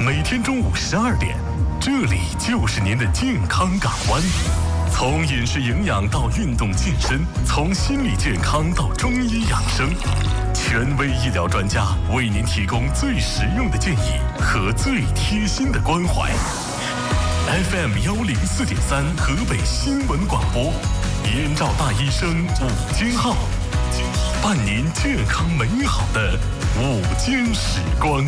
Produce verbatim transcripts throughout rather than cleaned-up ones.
每天中午十二点，这里就是您的健康港湾。从饮食营养到运动健身，从心理健康到中医养生，权威医疗专家为您提供最实用的建议和最贴心的关怀。F M 幺零四点三河北新闻广播，燕赵大医生午间号，伴您健康美好的午间时光。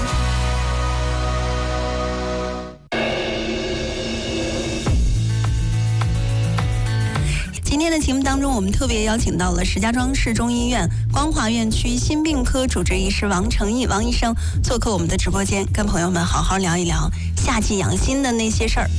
今天的节目当中，我们特别邀请到了石家庄市中医院光华院区心病科主治医师王成义王医生做客我们的直播间，跟朋友们好好聊一聊夏季养心的那些事儿。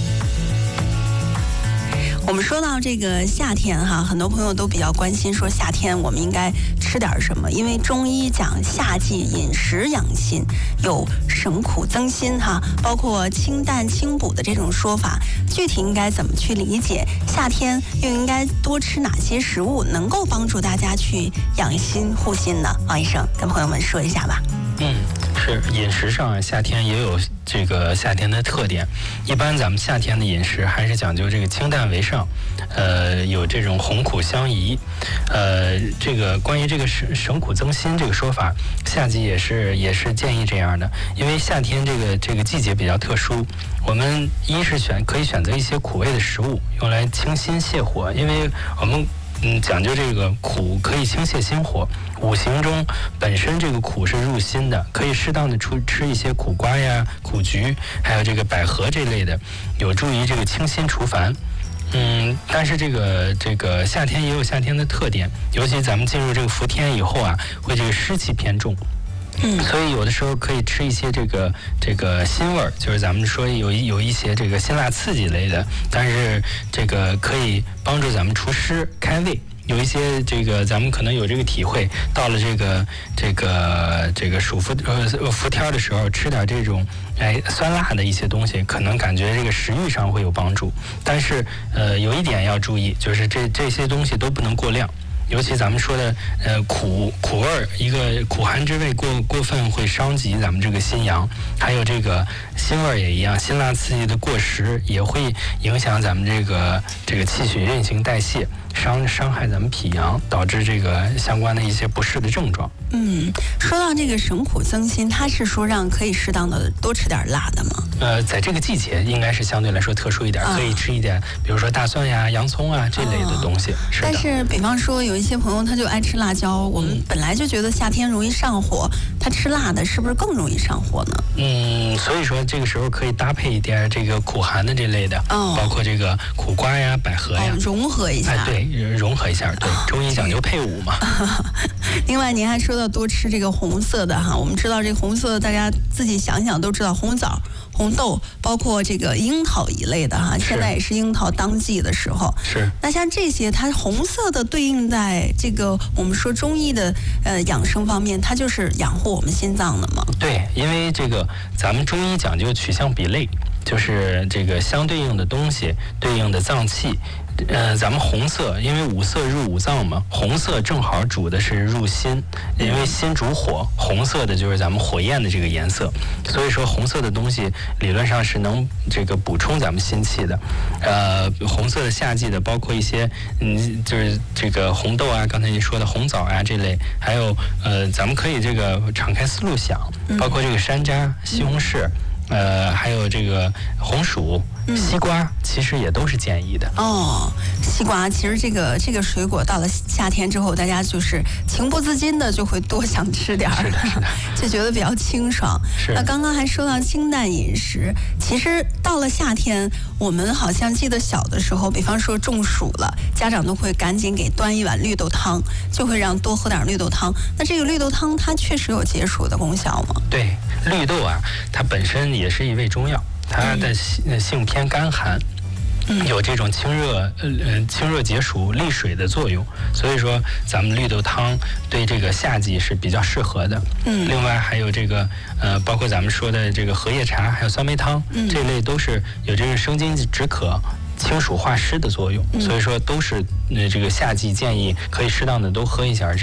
我们说到这个夏天哈，很多朋友都比较关心，说夏天我们应该吃点什么？因为中医讲夏季饮食养心，有省苦增辛哈，包括清淡清补的这种说法，具体应该怎么去理解？夏天又应该多吃哪些食物，能够帮助大家去养心护心呢？王医生跟朋友们说一下吧。 嗯，是饮食上夏天也有这个夏天的特点。一般咱们夏天的饮食还是讲究这个清淡为上，呃，有这种红苦相宜。呃，这个关于这个省省苦增辛这个说法，夏季也是也是建议这样的，因为夏天这个这个季节比较特殊，我们一是选可以选择一些苦味的食物，用来清心泻火，因为我们嗯讲究这个苦可以清泻心火。五行中本身这个苦是入心的，可以适当的出吃一些苦瓜呀、苦菊，还有这个百合这类的，有助于这个清心除烦。嗯，但是这个这个夏天也有夏天的特点，尤其咱们进入这个伏天以后啊，会这个湿气偏重。嗯，所以有的时候可以吃一些这个这个辛味儿，就是咱们说有一有一些这个辛辣刺激类的，但是这个可以帮助咱们除湿开胃。有一些这个咱们可能有这个体会，到了这个这个这个暑伏呃伏天的时候，吃点这种哎酸辣的一些东西，可能感觉这个食欲上会有帮助。但是呃有一点要注意，就是这这些东西都不能过量。尤其咱们说的呃苦苦味儿，一个苦寒之味过过分会伤及咱们这个心阳，还有这个辛味儿也一样，辛辣刺激的过食也会影响咱们这个这个气血运行代谢，伤伤害咱们脾阳，导致这个相关的一些不适的症状。 嗯，说到这个省苦增辛，它是说让可以适当的多吃点辣的吗？ 呃，在这个季节应该是相对来说特殊一点，啊、可以吃一点，比如说大蒜呀、洋葱啊这类的东西。啊、是的。 但是，比方说有一些朋友他就爱吃辣椒，我们本来就觉得夏天容易上火，他吃辣的是不是更容易上火呢？ 嗯，所以说这个时候可以搭配一点这个苦寒的这类的，哦、包括这个苦瓜呀、百合呀， 哦、融合一下。 哎，对，融合一下。对，哦、中医讲究配伍嘛。 另外，您还说到多吃这个红色的哈，我们知道这个红色，大家自己想想都知道，红枣、红豆，包括这个樱桃一类的哈，现在也是樱桃当季的时候。 是。 那像这些，它红色的对应在这个我们说中医的呃养生方面，它就是养护我们心脏的嘛。 对，因为这个咱们中医讲究取象比类，就是这个相对应的东西对应的脏器。呃，咱们红色，因为五色入五脏嘛，红色正好主的是入心，因为心主火，红色的就是咱们火焰的这个颜色，所以说红色的东西理论上是能这个补充咱们心气的。呃，红色的夏季的包括一些，嗯，就是这个红豆啊，刚才您说的红枣啊这类，还有呃，咱们可以这个敞开思路想，包括这个山楂、西红柿。呃，还有这个红薯、西瓜，其实也都是建议的。 哦，西瓜其实这个这个水果到了夏天之后，大家就是情不自禁的就会多想吃点儿， 是的，是的， 就觉得比较清爽。 是。 那刚刚还说到清淡饮食，其实到了夏天，我们好像记得小的时候，比方说中暑了，家长都会赶紧给端一碗绿豆汤，就会让多喝点绿豆汤。那这个绿豆汤它确实有解暑的功效吗？ 对，绿豆啊，它本身也是一味中药，它的性性偏干寒，嗯、有这种清热呃清热解暑利水的作用，所以说咱们绿豆汤对这个夏季是比较适合的。嗯，另外还有这个呃，包括咱们说的这个荷叶茶，还有酸梅汤，嗯、这类都是有这个生津止渴、清暑化湿的作用，嗯、所以说都是呃这个夏季建议可以适当的都喝一下这些。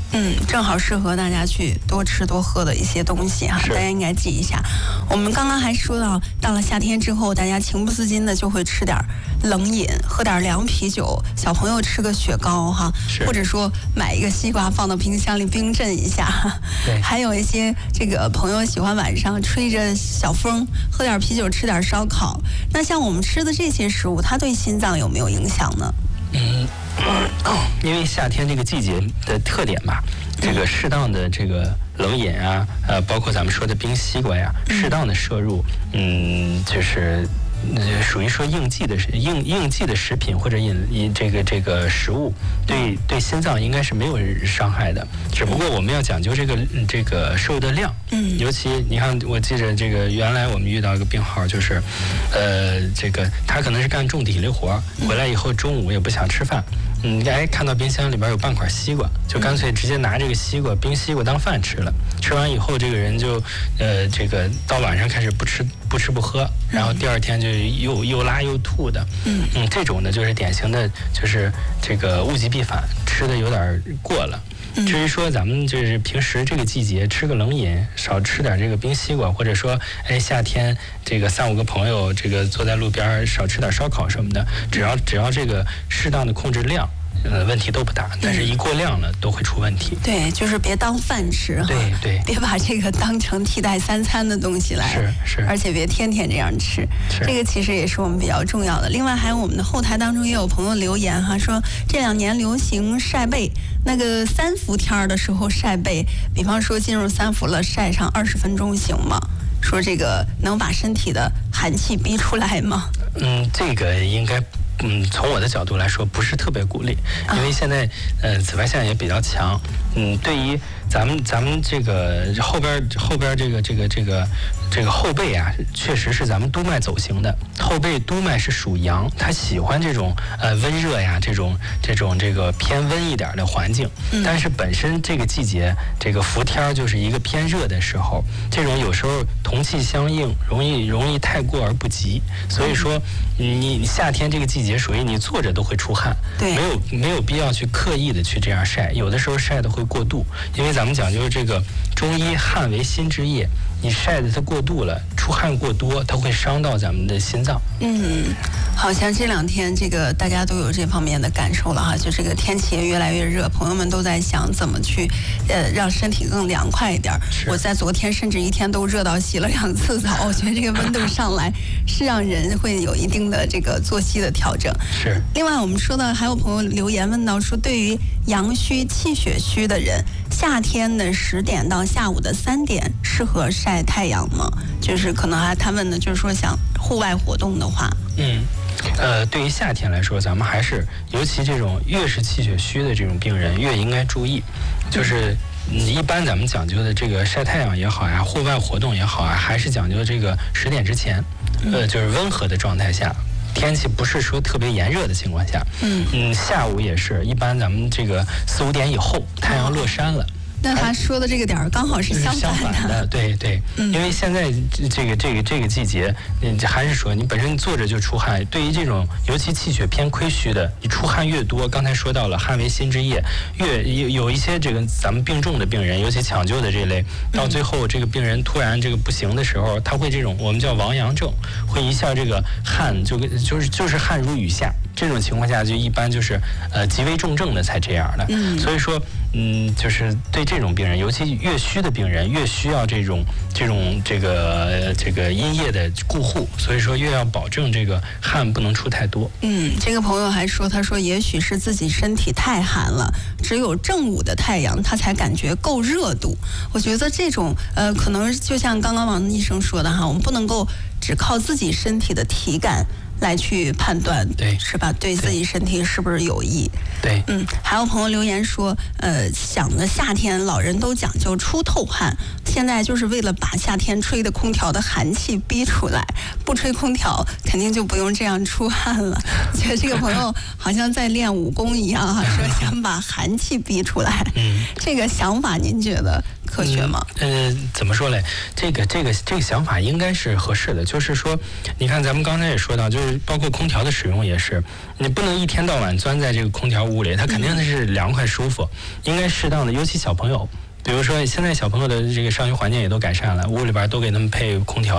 嗯，正好适合大家去多吃多喝的一些东西哈，大家应该记一下。我们刚刚还说到，到了夏天之后，大家情不自禁的就会吃点冷饮，喝点凉啤酒，小朋友吃个雪糕哈，或者说买一个西瓜放到冰箱里冰镇一下。 对， 还有一些这个朋友喜欢晚上吹着小风，喝点啤酒，吃点烧烤。那像我们吃的这些食物，它对心脏有没有影响呢？ 嗯，因为夏天这个季节的特点吧，这个适当的这个冷饮啊，呃，包括咱们说的冰西瓜呀，适当的摄入，嗯，就是。呃，属于说应季的应应季的食品或者饮饮这个这个食物，对对心脏应该是没有伤害的。只不过我们要讲究这个这个摄入的量。嗯，尤其你看，我记着这个原来我们遇到一个病号，就是，呃，这个他可能是干重体力活，回来以后中午也不想吃饭。嗯，哎，看到冰箱里边有半块西瓜，就干脆直接拿这个西瓜冰西瓜当饭吃了。吃完以后，这个人就，呃，这个到晚上开始不吃不吃不喝，然后第二天就又又拉又吐的。嗯嗯，这种呢就是典型的，就是这个物极必反，吃的有点过了。至于说咱们就是平时这个季节吃个冷饮，少吃点这个冰西瓜，或者说哎夏天这个三五个朋友这个坐在路边少吃点烧烤什么的，只要只要这个适当的控制量。呃，问题都不大，但是一过量了都会出问题。 对，就是别当饭吃哈。 对对， 别把这个当成替代三餐的东西来。 是是。 而且别天天这样吃。是。这个其实也是我们比较重要的。另外，还有我们的后台当中也有朋友留言哈，说这两年流行晒背，那个三伏天的时候晒背，比方说进入三伏了，晒上二十分钟行吗？说这个能把身体的寒气逼出来吗？ 嗯，这个应该。嗯，从我的角度来说，不是特别鼓励，因为现在呃紫外线也比较强。嗯，对于咱们咱们这个后边后边这个这个这个这个后背啊，确实是咱们督脉走形的。后背督脉是属阳，它喜欢这种呃温热呀，这种这种这个偏温一点的环境。但是本身这个季节这个伏天就是一个偏热的时候，这种有时候同气相应，容易容易太过而不及。所以说，你夏天这个季节属于你坐着都会出汗，没有没有必要去刻意的去这样晒，有的时候晒的会过度，因为咱们讲究这个中医汗为心之液，你晒的它过度了，出汗过多，它会伤到咱们的心脏。 嗯，好像这两天这个大家都有这方面的感受了哈，就这个天气也越来越热，朋友们都在想怎么去呃让身体更凉快一点。我在昨天甚至一天都热到洗了两次澡，我觉得这个温度上来是让人会有一定的这个作息的调整。 是。 另外我们说到还有朋友留言问到说，对于阳虚气血虚的人，夏天的十点到下午的三点适合晒太阳吗？就是可能还他问的就是说想户外活动的话。 嗯。呃，对于夏天来说，咱们还是尤其这种越是气血虚的这种病人，越应该注意。就是嗯，一般咱们讲究的这个晒太阳也好呀，户外活动也好啊，还是讲究这个十点之前，呃，就是温和的状态下。天气不是说特别炎热的情况下，嗯嗯，下午也是一般咱们这个四五点以后，太阳落山了。 那他说的这个点儿刚好是相反的，相反的，对对、嗯，因为现在这个这个这个季节，嗯，还是说你本身坐着就出汗，对于这种尤其气血偏亏虚的，你出汗越多，刚才说到了汗为心之液，越有有一些这个咱们病重的病人，尤其抢救的这类，到最后这个病人突然这个不行的时候，他会这种我们叫亡阳症，会一下这个汗就就是就是汗如雨下，这种情况下就一般就是呃极为重症的才这样的，嗯，所以说嗯就是对。这种病人，尤其越虚的病人，越需要这种这种这个这个阴液的固护，所以说越要保证这个汗不能出太多。 嗯，这个朋友还说，他说也许是自己身体太寒了，只有正午的太阳，他才感觉够热度。我觉得这种呃，可能就像刚刚王医生说的哈，我们不能够只靠自己身体的体感来去判断， 对， 是吧？对自己身体是不是有益？ 对， 嗯，还有朋友留言说，呃，想着夏天老人都讲究出透汗，现在就是为了把夏天吹的空调的寒气逼出来，不吹空调肯定就不用这样出汗了。我觉得这个朋友好像在练武功一样哈，说想把寒气逼出来，嗯，这个想法您觉得科学吗？ 嗯、呃，怎么说嘞？这个这个这个想法应该是合适的。就是说，你看咱们刚才也说到，就是包括空调的使用也是，你不能一天到晚钻在这个空调屋里，它肯定是凉快舒服，应该适当的，尤其小朋友。比如说，现在小朋友的这个上学环境也都改善了，屋里边都给他们配空调。